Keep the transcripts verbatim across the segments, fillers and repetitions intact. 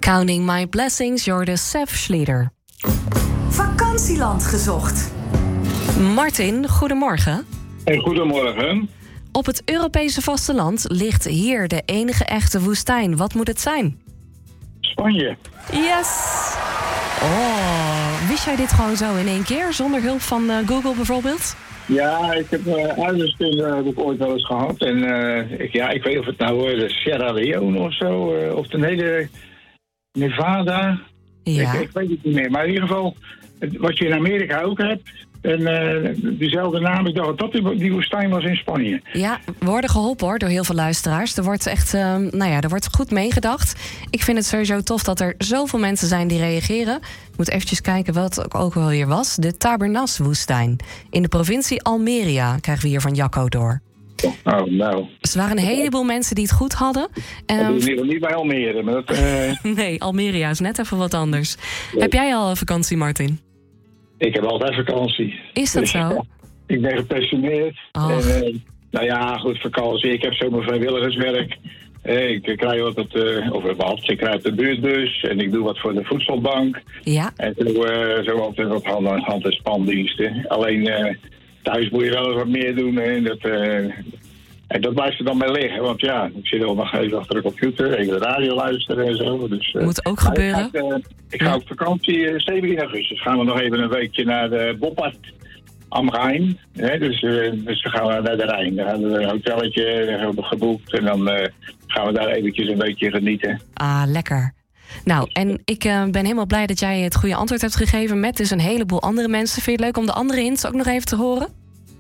Counting My Blessings, you're the Sef Schlieder. Vakantieland gezocht. Martin, goedemorgen. Hey, goedemorgen. Op het Europese vasteland ligt hier de enige echte woestijn. Wat moet het zijn? Spanje. Yes! Oh, wist jij dit gewoon zo in één keer, zonder hulp van uh, Google bijvoorbeeld? Ja, ik heb uh, uitersten uh, heb ik ooit wel eens gehad. En uh, ik, ja, ik weet of het nou uh, de Sierra Leone of zo, uh, of de hele Nevada. Ja. Ik, ik weet het niet meer. Maar in ieder geval, wat je in Amerika ook hebt, en uh, diezelfde naam, ik dacht dat die, die woestijn was in Spanje. Ja, we worden geholpen hoor door heel veel luisteraars. Er wordt echt, uh, nou ja, er wordt goed meegedacht. Ik vind het sowieso tof dat er zoveel mensen zijn die reageren. Ik moet eventjes kijken wat het ook wel hier was. De Tabernas-woestijn. In de provincie Almeria krijgen we hier van Jacco door. Oh, nou. Dus er waren een heleboel mensen die het goed hadden. Dat Um, is niet bij Almere. Maar dat, uh... nee, Almeria is net even wat anders. Nee. Heb jij al een vakantie, Martin? Ik heb altijd vakantie. Is dat dus, zo? Ja, ik ben gepensioneerd. Oh. En, uh, nou ja, goed, vakantie. Ik heb zomaar vrijwilligerswerk. Uh, ik krijg wat, op de, of wat, ik krijg de buurtbus en ik doe wat voor de voedselbank. Ja. En zo, uh, zo altijd wat hand, hand- en spandiensten. Alleen uh, thuis moet je wel eens wat meer doen. En dat, uh, en dat blijft er dan bij liggen. Want ja, ik zit al nog even achter de computer, even de radio luisteren en zo. Dus, uh, moet ook gebeuren. Ik ga, uh, ik ga op vakantie, uh, zeventien augustus. Gaan we nog even een weekje naar de Boppard am Rijn. Hè? Dus, uh, dus dan gaan we naar de Rijn. Dan hebben we een hotelletje geboekt en dan uh, gaan we daar eventjes een beetje genieten. Ah, lekker. Nou, en ik uh, ben helemaal blij dat jij het goede antwoord hebt gegeven met dus een heleboel andere mensen. Vind je het leuk om de andere hints ook nog even te horen?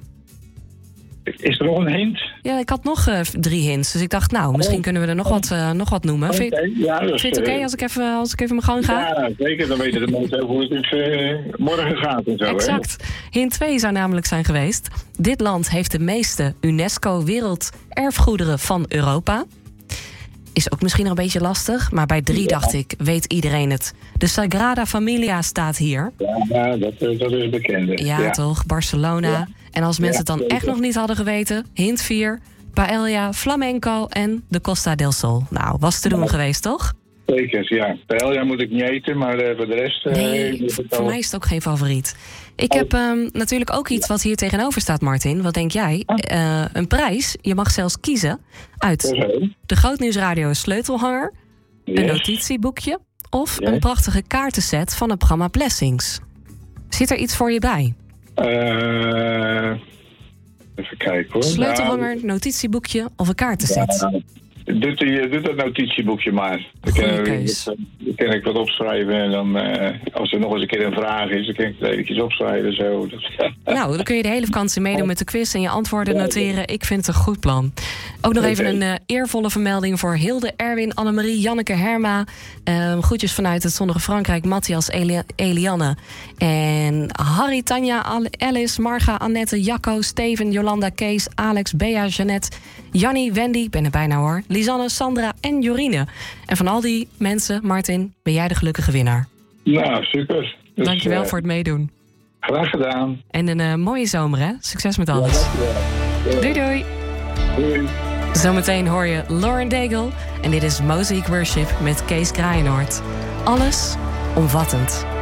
Is er nog een hint? Ja, ik had nog uh, drie hints. Dus ik dacht, nou, misschien kunnen we er nog wat, uh, nog wat noemen. Okay, vind je ja, het oké okay als, ik even, als ik even mijn gang ga? Ja, zeker. Dan weten de mensen hoe het is, uh, morgen gaat en zo. Exact. Hè? Hint twee zou namelijk zijn geweest. Dit land heeft de meeste UNESCO werelderfgoederen van Europa. Is ook misschien nog een beetje lastig. Maar bij drie ja. dacht ik, weet iedereen het. De Sagrada Familia staat hier. Ja, dat, dat is bekend. Ja, ja, toch? Barcelona. Ja. En als mensen het dan ja, echt nog niet hadden geweten... hint vier, paella, flamenco en de Costa del Sol. Nou, was te doen ja. geweest, toch? Zeker, ja. Paella moet ik niet eten, maar uh, voor de rest... Uh, nee, v- voor al... mij is het ook geen favoriet. Ik oh. heb um, natuurlijk ook iets wat hier tegenover staat, Martin. Wat denk jij? Uh, een prijs. Je mag zelfs kiezen uit de Grootnieuwsradio sleutelhanger... Yes. een notitieboekje... of yes. een prachtige kaartenset van het programma Blessings. Zit er iets voor je bij? Uh, even kijken hoor. Sleutelhanger, nou, notitieboekje of een kaartenset? Ja, doe, die, doe dat notitieboekje maar. Dan kan, dan kan ik wat opschrijven en dan uh, als er nog eens een keer een vraag is, dan kan ik het eventjes opschrijven. Zo. Nou, dan kun je de hele vakantie meedoen met de quiz en je antwoorden noteren. Ik vind het een goed plan. Ook nog even een uh, eervolle vermelding voor Hilde, Erwin, Annemarie, Janneke, Herma. Uh, groetjes vanuit het zonnige Frankrijk, Matthias, Eli- Eliane. En Harry, Tanja, Alice, Marga, Annette, Jacco, Steven, Jolanda, Kees, Alex, Bea, Jeannette, Jannie, Wendy, ik ben er bijna hoor, Lisanne, Sandra en Jorine. En van al die mensen, Martin, ben jij de gelukkige winnaar. Nou, super. Dus, dankjewel uh, voor het meedoen. Graag gedaan. En een uh, mooie zomer, hè? Succes met alles. Ja, doei, doei. Doei. Zometeen hoor je Lauren Daigle. En dit is Mosaic Worship met Kees Kraaienoord. Alles omvattend.